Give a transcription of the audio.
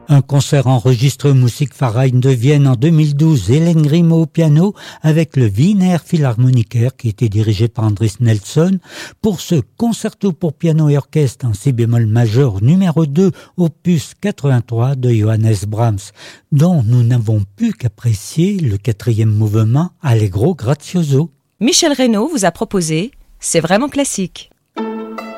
Un concert enregistré au Musikverein de Vienne en 2012, Hélène Grimaud au piano avec le Wiener Philharmoniker qui était dirigé par Andris Nelson pour ce concerto pour piano et orchestre en si bémol majeur numéro 2 opus 83 de Johannes Brahms, dont nous n'avons pu qu'apprécier le 4e mouvement Allegro grazioso. Michel Reynaud vous a proposé C'est vraiment classique.